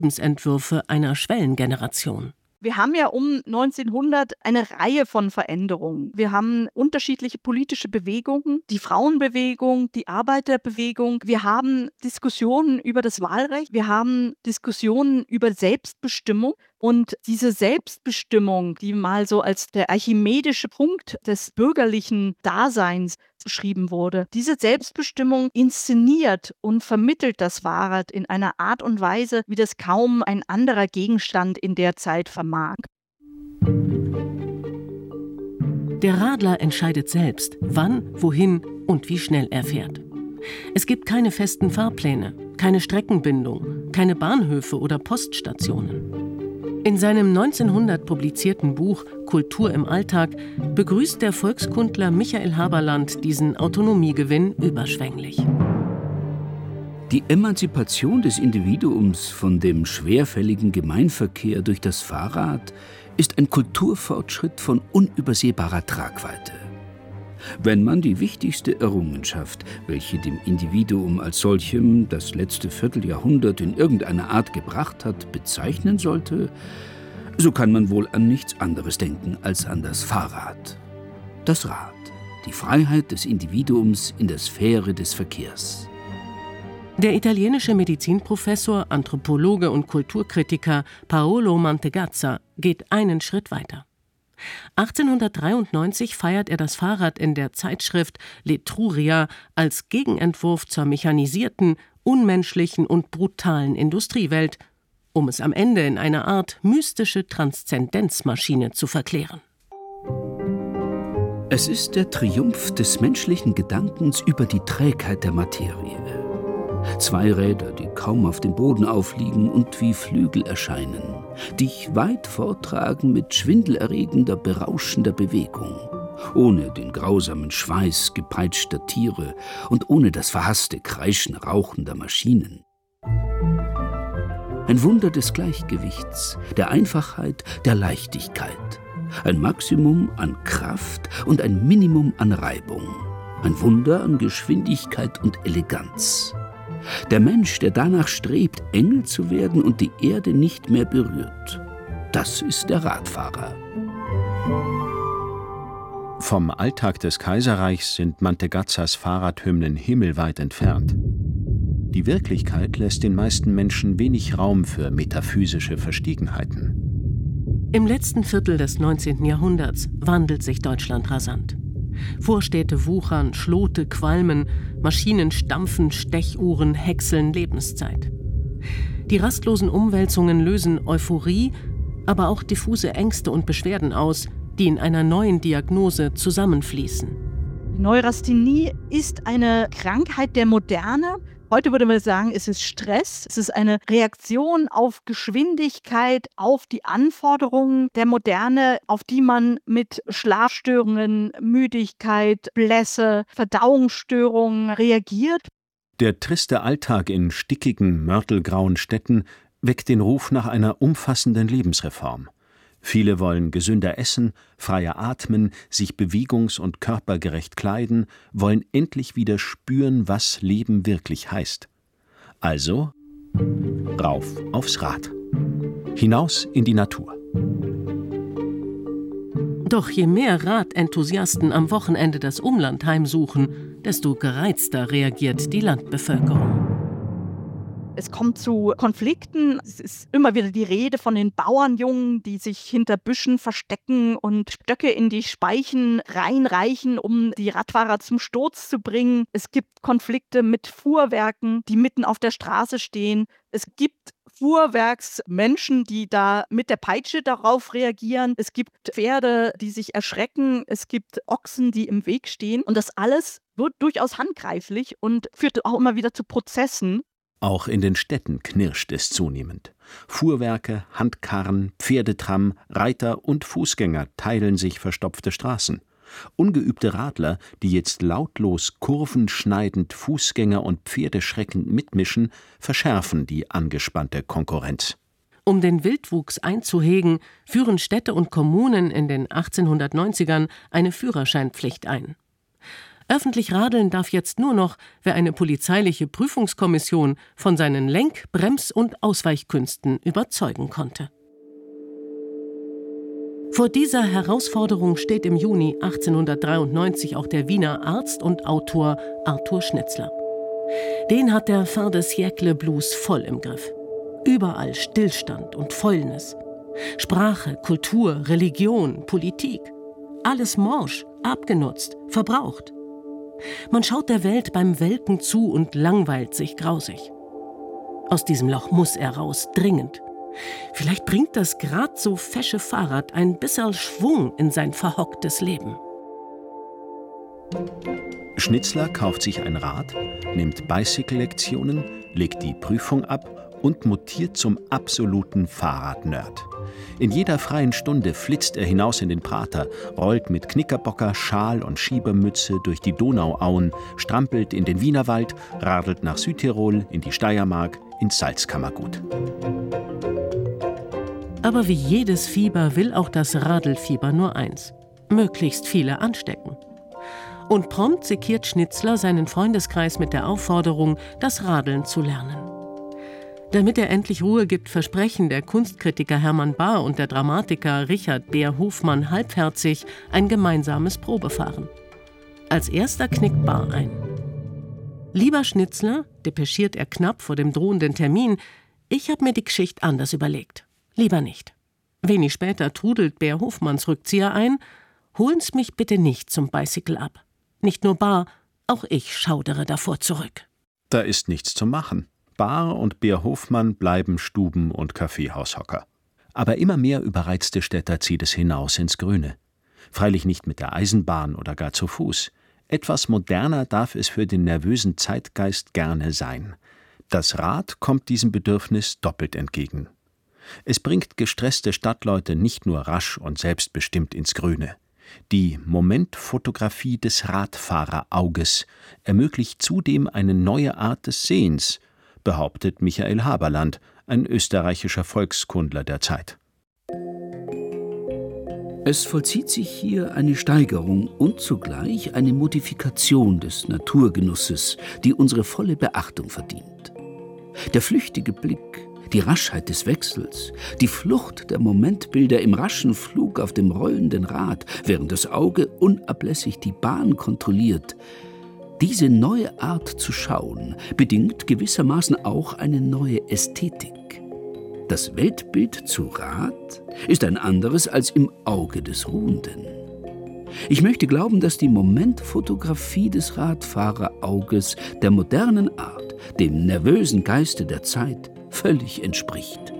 Lebensentwürfe einer Schwellengeneration. Wir haben ja um 1900 eine Reihe von Veränderungen. Wir haben unterschiedliche politische Bewegungen, die Frauenbewegung, die Arbeiterbewegung. Wir haben Diskussionen über das Wahlrecht. Wir haben Diskussionen über Selbstbestimmung. Und diese Selbstbestimmung, die mal so als der archimedische Punkt des bürgerlichen Daseins beschrieben wurde, diese Selbstbestimmung inszeniert und vermittelt das Fahrrad in einer Art und Weise, wie das kaum ein anderer Gegenstand in der Zeit vermag. Der Radler entscheidet selbst, wann, wohin und wie schnell er fährt. Es gibt keine festen Fahrpläne, keine Streckenbindung, keine Bahnhöfe oder Poststationen. In seinem 1900 publizierten Buch »Kultur im Alltag« begrüßt der Volkskundler Michael Haberland diesen Autonomiegewinn überschwänglich. Die Emanzipation des Individuums von dem schwerfälligen Gemeinverkehr durch das Fahrrad ist ein Kulturfortschritt von unübersehbarer Tragweite. Wenn man die wichtigste Errungenschaft, welche dem Individuum als solchem das letzte Vierteljahrhundert in irgendeiner Art gebracht hat, bezeichnen sollte, so kann man wohl an nichts anderes denken als an das Fahrrad. Das Rad, die Freiheit des Individuums in der Sphäre des Verkehrs. Der italienische Medizinprofessor, Anthropologe und Kulturkritiker Paolo Mantegazza geht einen Schritt weiter. 1893 feiert er das Fahrrad in der Zeitschrift L'Etruria als Gegenentwurf zur mechanisierten, unmenschlichen und brutalen Industriewelt, um es am Ende in eine Art mystische Transzendenzmaschine zu verklären. Es ist der Triumph des menschlichen Gedankens über die Trägheit der Materie. Zwei Räder, die kaum auf dem Boden aufliegen und wie Flügel erscheinen, dich weit forttragen mit schwindelerregender, berauschender Bewegung, ohne den grausamen Schweiß gepeitschter Tiere und ohne das verhasste Kreischen rauchender Maschinen. Ein Wunder des Gleichgewichts, der Einfachheit, der Leichtigkeit. Ein Maximum an Kraft und ein Minimum an Reibung. Ein Wunder an Geschwindigkeit und Eleganz. Der Mensch, der danach strebt, Engel zu werden und die Erde nicht mehr berührt. Das ist der Radfahrer. Vom Alltag des Kaiserreichs sind Mantegazzas Fahrradhymnen himmelweit entfernt. Die Wirklichkeit lässt den meisten Menschen wenig Raum für metaphysische Verstiegenheiten. Im letzten Viertel des 19. Jahrhunderts wandelt sich Deutschland rasant. Vorstädte wuchern, Schlote qualmen, Maschinen stampfen, Stechuhren häckseln Lebenszeit. Die rastlosen Umwälzungen lösen Euphorie, aber auch diffuse Ängste und Beschwerden aus, die in einer neuen Diagnose zusammenfließen. Neurasthenie ist eine Krankheit der Moderne. Heute würde man sagen, es ist Stress, es ist eine Reaktion auf Geschwindigkeit, auf die Anforderungen der Moderne, auf die man mit Schlafstörungen, Müdigkeit, Blässe, Verdauungsstörungen reagiert. Der triste Alltag in stickigen, mörtelgrauen Städten weckt den Ruf nach einer umfassenden Lebensreform. Viele wollen gesünder essen, freier atmen, sich bewegungs- und körpergerecht kleiden, wollen endlich wieder spüren, was Leben wirklich heißt. Also rauf aufs Rad, hinaus in die Natur. Doch je mehr Radenthusiasten am Wochenende das Umland heimsuchen, desto gereizter reagiert die Landbevölkerung. Es kommt zu Konflikten. Es ist immer wieder die Rede von den Bauernjungen, die sich hinter Büschen verstecken und Stöcke in die Speichen reinreichen, um die Radfahrer zum Sturz zu bringen. Es gibt Konflikte mit Fuhrwerken, die mitten auf der Straße stehen. Es gibt Fuhrwerksmenschen, die da mit der Peitsche darauf reagieren. Es gibt Pferde, die sich erschrecken. Es gibt Ochsen, die im Weg stehen. Und das alles wird durchaus handgreiflich und führt auch immer wieder zu Prozessen. Auch in den Städten knirscht es zunehmend. Fuhrwerke, Handkarren, Pferdetram, Reiter und Fußgänger teilen sich verstopfte Straßen. Ungeübte Radler, die jetzt lautlos kurvenschneidend Fußgänger und Pferde schreckend mitmischen, verschärfen die angespannte Konkurrenz. Um den Wildwuchs einzuhegen, führen Städte und Kommunen in den 1890ern eine Führerscheinpflicht ein. Öffentlich radeln darf jetzt nur noch, wer eine polizeiliche Prüfungskommission von seinen Lenk-, Brems- und Ausweichkünsten überzeugen konnte. Vor dieser Herausforderung steht im Juni 1893 auch der Wiener Arzt und Autor Arthur Schnitzler. Den hat der Fin de siècle Blues voll im Griff. Überall Stillstand und Fäulnis. Sprache, Kultur, Religion, Politik. Alles morsch, abgenutzt, verbraucht. Man schaut der Welt beim Welken zu und langweilt sich grausig. Aus diesem Loch muss er raus, dringend. Vielleicht bringt das grad so fesche Fahrrad ein bisserl Schwung in sein verhocktes Leben. Schnitzler kauft sich ein Rad, nimmt Bicycle-Lektionen, legt die Prüfung ab und mutiert zum absoluten Fahrradnerd. In jeder freien Stunde flitzt er hinaus in den Prater, rollt mit Knickerbocker, Schal und Schiebermütze durch die Donauauen, strampelt in den Wienerwald, radelt nach Südtirol, in die Steiermark, ins Salzkammergut. Aber wie jedes Fieber will auch das Radelfieber nur eins: möglichst viele anstecken. Und prompt sekiert Schnitzler seinen Freundeskreis mit der Aufforderung, das Radeln zu lernen. Damit er endlich Ruhe gibt, versprechen der Kunstkritiker Hermann Bahr und der Dramatiker Richard Beer Hofmann halbherzig ein gemeinsames Probefahren. Als erster knickt Bahr ein. »Lieber Schnitzler«, depeschiert er knapp vor dem drohenden Termin, »ich hab mir die Geschichte anders überlegt. Lieber nicht. Wenig später trudelt Beer Hofmanns Rückzieher ein: »Holen's mich bitte nicht zum Bicycle ab. Nicht nur Bahr, auch ich schaudere davor zurück.« Da ist nichts zu machen. Bahr und Beer Hofmann bleiben Stuben- und Kaffeehaushocker. Aber immer mehr überreizte Städter zieht es hinaus ins Grüne. Freilich nicht mit der Eisenbahn oder gar zu Fuß. Etwas moderner darf es für den nervösen Zeitgeist gerne sein. Das Rad kommt diesem Bedürfnis doppelt entgegen. Es bringt gestresste Stadtleute nicht nur rasch und selbstbestimmt ins Grüne. Die Momentfotografie des Radfahrerauges ermöglicht zudem eine neue Art des Sehens, behauptet Michael Haberland, ein österreichischer Volkskundler der Zeit. Es vollzieht sich hier eine Steigerung und zugleich eine Modifikation des Naturgenusses, die unsere volle Beachtung verdient. Der flüchtige Blick, die Raschheit des Wechsels, die Flucht der Momentbilder im raschen Flug auf dem rollenden Rad, während das Auge unablässig die Bahn kontrolliert. Diese neue Art zu schauen bedingt gewissermaßen auch eine neue Ästhetik. Das Weltbild zu Rad ist ein anderes als im Auge des Ruhenden. Ich möchte glauben, dass die Momentfotografie des Radfahrerauges der modernen Art, dem nervösen Geiste der Zeit, völlig entspricht.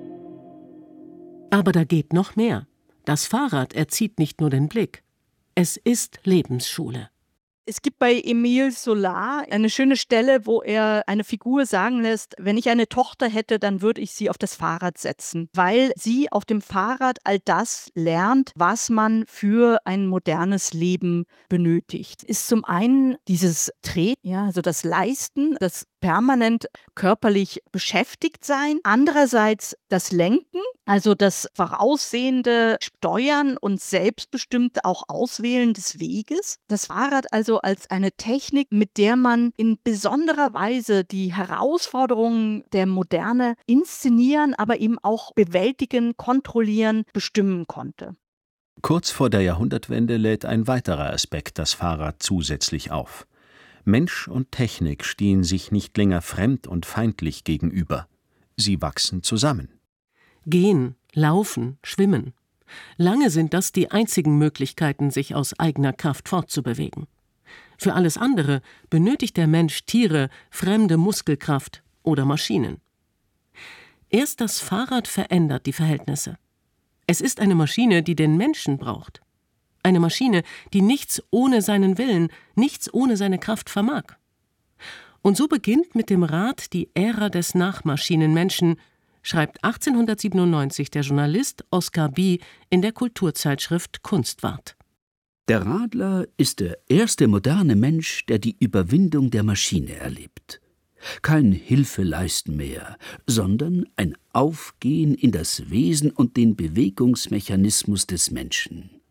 Aber da geht noch mehr. Das Fahrrad erzieht nicht nur den Blick. Es ist Lebensschule. Es gibt bei Émile Zola eine schöne Stelle, wo er eine Figur sagen lässt: Wenn ich eine Tochter hätte, dann würde ich sie auf das Fahrrad setzen, weil sie auf dem Fahrrad all das lernt, was man für ein modernes Leben benötigt. Ist zum einen dieses Treten, also das Leisten, das permanent körperlich beschäftigt sein. Andererseits das Lenken, also das voraussehende Steuern und selbstbestimmte auch Auswählen des Weges. Das Fahrrad also als eine Technik, mit der man in besonderer Weise die Herausforderungen der Moderne inszenieren, aber eben auch bewältigen, kontrollieren, bestimmen konnte. Kurz vor der Jahrhundertwende lädt ein weiterer Aspekt das Fahrrad zusätzlich auf. Mensch und Technik stehen sich nicht länger fremd und feindlich gegenüber. Sie wachsen zusammen. Gehen, laufen, schwimmen. Lange sind das die einzigen Möglichkeiten, sich aus eigener Kraft fortzubewegen. Für alles andere benötigt der Mensch Tiere, fremde Muskelkraft oder Maschinen. Erst das Fahrrad verändert die Verhältnisse. Es ist eine Maschine, die den Menschen braucht. Eine Maschine, die nichts ohne seinen Willen, nichts ohne seine Kraft vermag. Und so beginnt mit dem Rad die Ära des Nachmaschinenmenschen, schreibt 1897 der Journalist Oskar Bie in der Kulturzeitschrift Kunstwart. Der Radler ist der erste moderne Mensch, der die Überwindung der Maschine erlebt. Kein Hilfeleisten mehr, sondern ein Aufgehen in das Wesen und den Bewegungsmechanismus des Menschen.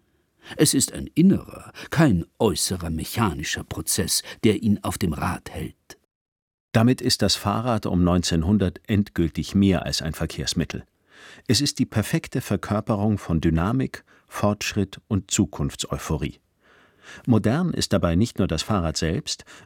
Es ist ein innerer, kein äußerer mechanischer Prozess, der ihn auf dem Rad hält. Damit ist das Fahrrad um 1900 endgültig mehr als ein Verkehrsmittel. Es ist die perfekte Verkörperung von Dynamik, Fortschritt und Zukunftseuphorie. Modern ist dabei nicht nur das Fahrrad selbst,